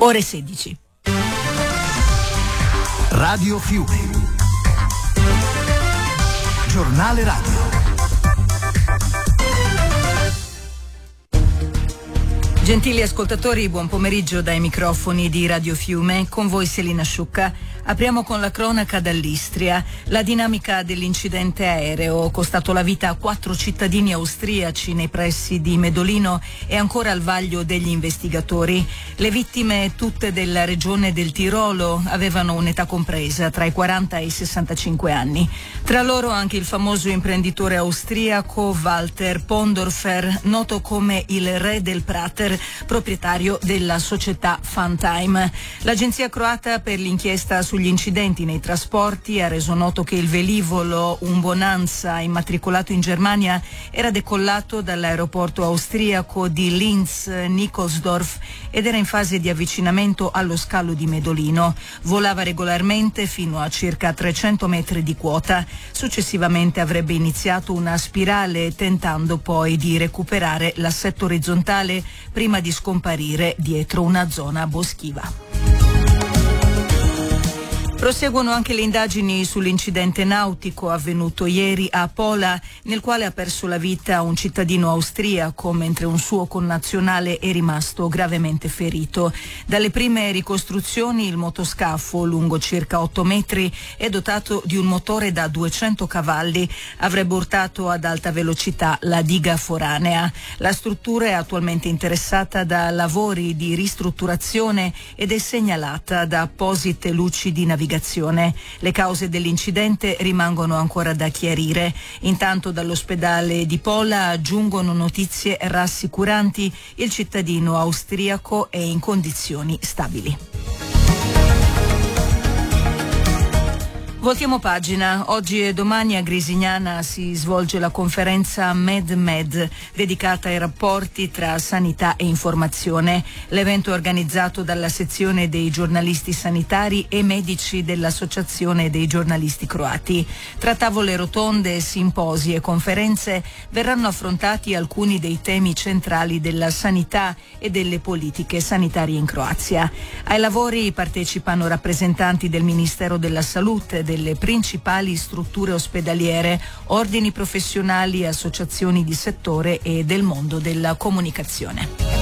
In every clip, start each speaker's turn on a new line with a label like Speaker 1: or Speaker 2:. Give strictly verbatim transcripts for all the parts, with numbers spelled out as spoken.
Speaker 1: Ore sedici.
Speaker 2: Radio Fiume. Giornale radio.
Speaker 1: Gentili ascoltatori, buon pomeriggio dai microfoni di Radio Fiume, con voi Selina Sciucca. Apriamo con la cronaca dall'Istria. La dinamica dell'incidente aereo, costato la vita a quattro cittadini austriaci nei pressi di Medolino, è ancora al vaglio degli investigatori. Le vittime, tutte della regione del Tirolo, avevano un'età compresa tra i quaranta e i sessantacinque anni. Tra loro anche il famoso imprenditore austriaco Walter Pondorfer, noto come il re del Prater, proprietario della società Funtime. L'agenzia croata per l'inchiesta sugli incidenti nei trasporti ha reso noto che il velivolo, un Bonanza immatricolato in Germania, era decollato dall'aeroporto austriaco di Linz-Nikolsdorf ed era in fase di avvicinamento allo scalo di Medolino. Volava regolarmente fino a circa trecento metri di quota. Successivamente avrebbe iniziato una spirale, tentando poi di recuperare l'assetto orizzontale prima di scomparire dietro una zona boschiva. Proseguono anche le indagini sull'incidente nautico avvenuto ieri a Pola, nel quale ha perso la vita un cittadino austriaco, mentre un suo connazionale è rimasto gravemente ferito. Dalle prime ricostruzioni il motoscafo, lungo circa otto metri, è dotato di un motore da duecento cavalli, avrebbe urtato ad alta velocità la diga foranea. La struttura è attualmente interessata da lavori di ristrutturazione ed è segnalata da apposite luci di navigazione. Le cause dell'incidente rimangono ancora da chiarire. Intanto dall'ospedale di Pola giungono notizie rassicuranti: il cittadino austriaco è in condizioni stabili. Voltiamo pagina. Oggi e domani a Grisignana si svolge la conferenza MedMed, dedicata ai rapporti tra sanità e informazione. L'evento è organizzato dalla sezione dei giornalisti sanitari e medici dell'Associazione dei giornalisti croati. Tra tavole rotonde, simposi e conferenze verranno affrontati alcuni dei temi centrali della sanità e delle politiche sanitarie in Croazia. Ai lavori partecipano rappresentanti del Ministero della Salute, delle principali strutture ospedaliere, ordini professionali, associazioni di settore e del mondo della comunicazione.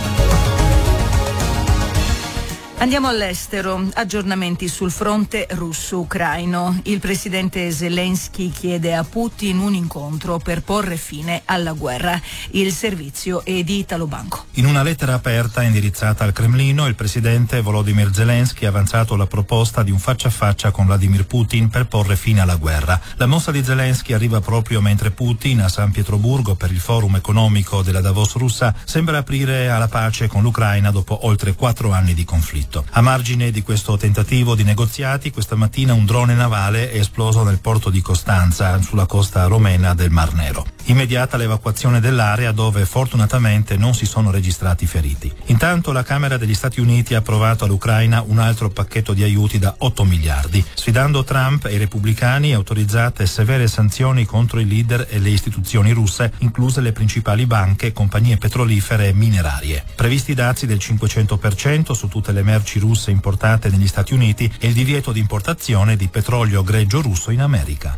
Speaker 1: Andiamo all'estero. Aggiornamenti sul fronte russo-ucraino. Il presidente Zelensky chiede a Putin un incontro per porre fine alla guerra. Il servizio è di Italo Banco.
Speaker 3: In una lettera aperta indirizzata al Cremlino, il presidente Volodymyr Zelensky ha avanzato la proposta di un faccia a faccia con Vladimir Putin per porre fine alla guerra. La mossa di Zelensky arriva proprio mentre Putin, a San Pietroburgo per il forum economico della Davos russa, sembra aprire alla pace con l'Ucraina dopo oltre quattro anni di conflitto. A margine di questo tentativo di negoziati, questa mattina un drone navale è esploso nel porto di Costanza, sulla costa romena del Mar Nero. Immediata l'evacuazione dell'area, dove fortunatamente non si sono registrati feriti. Intanto la Camera degli Stati Uniti ha approvato all'Ucraina un altro pacchetto di aiuti da otto miliardi. Sfidando Trump e i repubblicani, autorizzate severe sanzioni contro i leader e le istituzioni russe, incluse le principali banche, compagnie petrolifere e minerarie. Previsti dazi del cinquecento per cento su tutte le merci russe importate negli Stati Uniti e il divieto di importazione di petrolio greggio russo in America.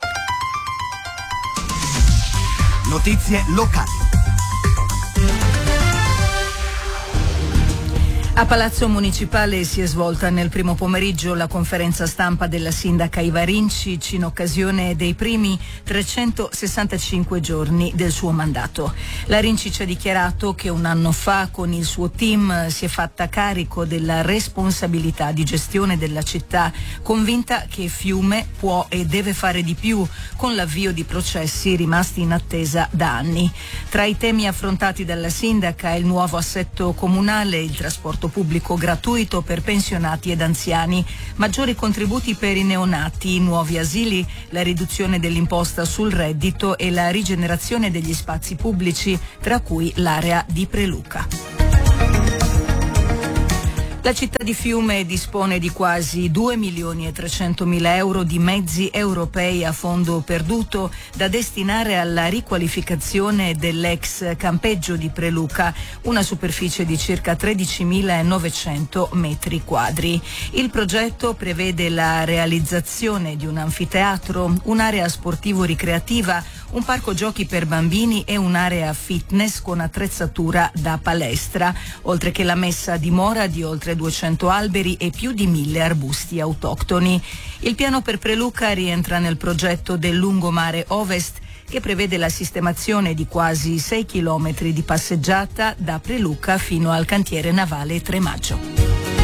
Speaker 2: Notizie locali.
Speaker 1: A Palazzo Municipale si è svolta nel primo pomeriggio la conferenza stampa della sindaca Iva Rincic in occasione dei primi trecentosessantacinque giorni del suo mandato. La Rincic ha dichiarato che un anno fa con il suo team si è fatta carico della responsabilità di gestione della città, convinta che Fiume può e deve fare di più con l'avvio di processi rimasti in attesa da anni. Tra i temi affrontati dalla sindaca il nuovo assetto comunale, il trasporto pubblico gratuito per pensionati ed anziani, maggiori contributi per i neonati, nuovi asili, la riduzione dell'imposta sul reddito e la rigenerazione degli spazi pubblici, tra cui l'area di Preluca. La città di Fiume dispone di quasi due milioni e trecentomila euro di mezzi europei a fondo perduto da destinare alla riqualificazione dell'ex campeggio di Preluca, una superficie di circa tredicimilanovecento metri quadri. Il progetto prevede la realizzazione di un anfiteatro, un'area sportivo-ricreativa, un parco giochi per bambini e un'area fitness con attrezzatura da palestra, oltre che la messa a dimora di oltre duecento alberi e più di mille arbusti autoctoni. Il piano per Preluca rientra nel progetto del lungomare Ovest, che prevede la sistemazione di quasi sei chilometri di passeggiata da Preluca fino al cantiere navale Tre Maggio.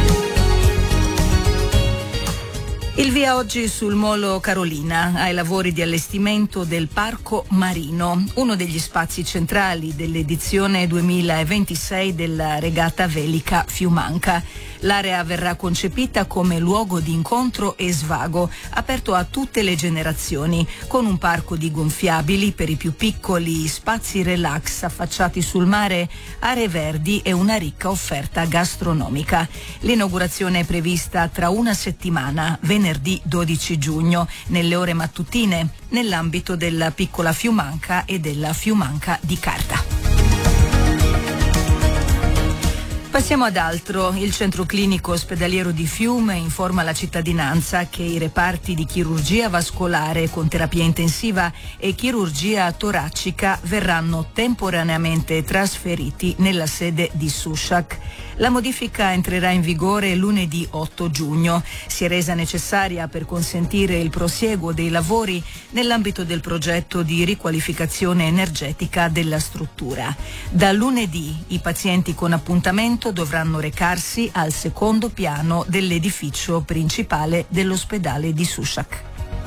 Speaker 1: Il via oggi sul molo Carolina ai lavori di allestimento del Parco Marino, uno degli spazi centrali dell'edizione duemilaventisei della regata velica Fiumanca. L'area verrà concepita come luogo di incontro e svago, aperto a tutte le generazioni, con un parco di gonfiabili per i più piccoli, spazi relax affacciati sul mare, aree verdi e una ricca offerta gastronomica. L'inaugurazione è prevista tra una settimana, venerdì dodici giugno, nelle ore mattutine, nell'ambito della piccola Fiumanca e della Fiumanca di carta. Passiamo ad altro. Il centro clinico ospedaliero di Fiume informa la cittadinanza che i reparti di chirurgia vascolare con terapia intensiva e chirurgia toracica verranno temporaneamente trasferiti nella sede di Sushak. La modifica entrerà in vigore lunedì otto giugno. Si è resa necessaria per consentire il prosieguo dei lavori nell'ambito del progetto di riqualificazione energetica della struttura. Da lunedì i pazienti con appuntamento dovranno recarsi al secondo piano dell'edificio principale dell'ospedale di Sushak.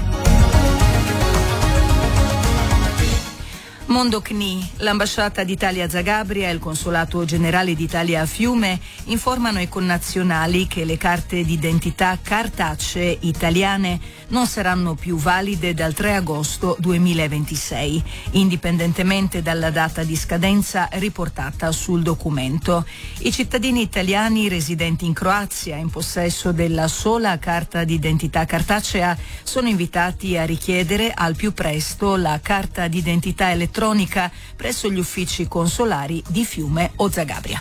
Speaker 1: Mondo C N I, l'ambasciata d'Italia a Zagabria e il consolato generale d'Italia a Fiume informano i connazionali che le carte d'identità cartacee italiane non saranno più valide dal tre agosto duemilaventisei, indipendentemente dalla data di scadenza riportata sul documento. I cittadini italiani residenti in Croazia in possesso della sola carta d'identità cartacea sono invitati a richiedere al più presto la carta d'identità elettronica presso gli uffici consolari di Fiume o Zagabria.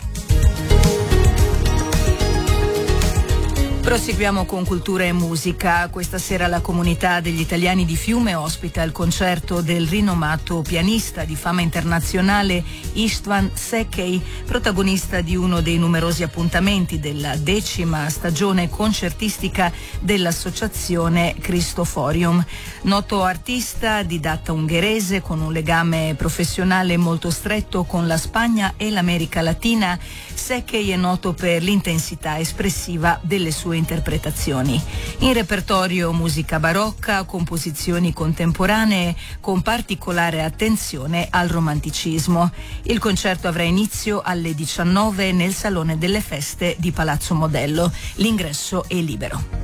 Speaker 1: Proseguiamo con cultura e musica. Questa sera la comunità degli italiani di Fiume ospita il concerto del rinomato pianista di fama internazionale Istvan Szekely, protagonista di uno dei numerosi appuntamenti della decima stagione concertistica dell'associazione Christoforium. Noto artista, didatta ungherese con un legame professionale molto stretto con la Spagna e l'America Latina, Szekely è noto per l'intensità espressiva delle sue interpretazioni. In repertorio musica barocca, composizioni contemporanee con particolare attenzione al romanticismo. Il concerto avrà inizio alle diciannove nel Salone delle Feste di Palazzo Modello. L'ingresso è libero.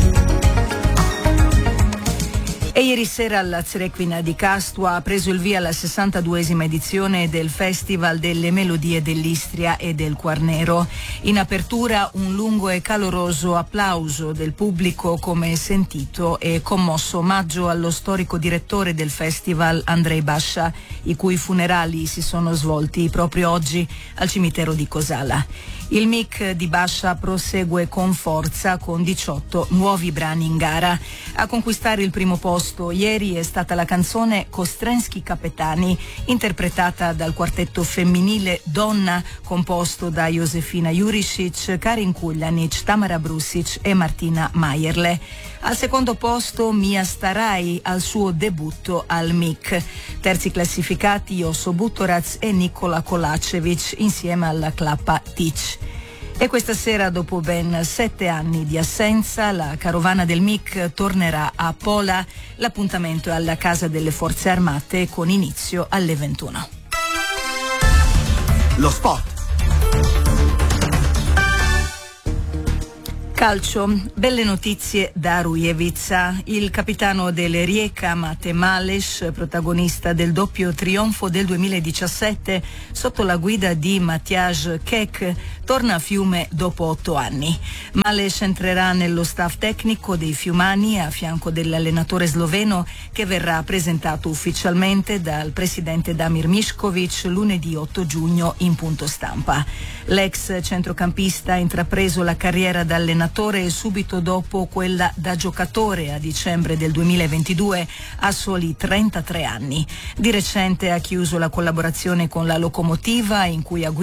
Speaker 1: E ieri sera alla Zrequina di Castua ha preso il via la sessantaduesima edizione del Festival delle Melodie dell'Istria e del Quarnero. In apertura un lungo e caloroso applauso del pubblico come sentito e commosso omaggio allo storico direttore del festival Andrei Bascia, i cui funerali si sono svolti proprio oggi al cimitero di Cosala. Il M I C di Bascia prosegue con forza con diciotto nuovi brani in gara. A conquistare il primo posto ieri è stata la canzone Kostrensky Kapetani, interpretata dal quartetto femminile Donna, composto da Josefina Jurisic, Karin Kuljanic, Tamara Brusic e Martina Majerle. Al secondo posto Mia Starai al suo debutto al M I C. Terzi classificati Joso Butorac e Nikola Kolacevic insieme alla Klappa Tic. E questa sera, dopo ben sette anni di assenza, la carovana del M I C tornerà a Pola. L'appuntamento è alla Casa delle Forze Armate con inizio alle ventuno.
Speaker 2: Lo sport.
Speaker 1: Calcio, belle notizie da Rujevica. Il capitano del Rijeka, Mate Males, protagonista del doppio trionfo del duemiladiciassette sotto la guida di Matjaž Kek, torna a Fiume dopo otto anni. Males entrerà nello staff tecnico dei fiumani a fianco dell'allenatore sloveno che verrà presentato ufficialmente dal presidente Damir Mišković lunedì otto giugno in punto stampa. L'ex centrocampista ha intrapreso la carriera da allenatore e subito dopo quella da giocatore a dicembre del duemilaventidue a soli trentatré anni. Di recente ha chiuso la collaborazione con la Lokomotiva in cui ha